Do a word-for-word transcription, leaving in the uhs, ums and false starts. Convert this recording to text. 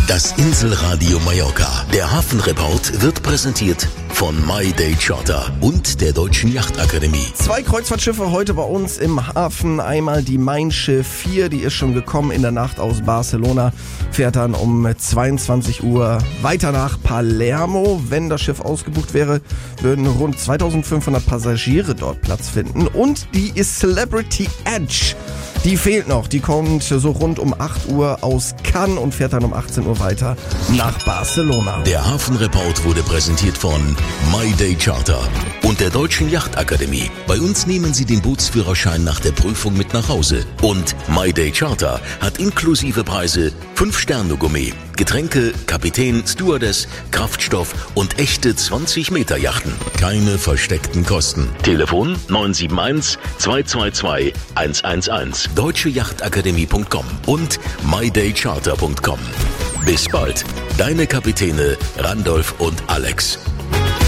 Das Inselradio Mallorca. Der Hafenreport wird präsentiert von My Day Charter und der Deutschen Yachtakademie. Zwei Kreuzfahrtschiffe heute bei uns im Hafen. Einmal die Mein Schiff vier, die ist schon gekommen in der Nacht aus Barcelona. Fährt dann um zweiundzwanzig Uhr weiter nach Palermo. Wenn das Schiff ausgebucht wäre, würden rund zweitausendfünfhundert Passagiere dort Platz finden. Und die ist Celebrity Edge. Die fehlt noch. Die kommt so rund um acht Uhr aus Cannes und fährt dann um achtzehn Uhr weiter nach Barcelona. Der Hafenreport wurde präsentiert von My Day Charter und der Deutschen Yachtakademie. Bei uns nehmen Sie den Bootsführerschein nach der Prüfung mit nach Hause. Und My Day Charter hat inklusive Preise fünf Sterne Gourmet, Getränke, Kapitän, Stewardess, Kraftstoff und echte zwanzig Meter Yachten. Keine versteckten Kosten. Telefon neun sieben eins, zwei zwei zwei, eins eins eins. deutsche yachtakademie punkt com und my day charter punkt com. Bis bald, deine Kapitäne Randolph und Alex.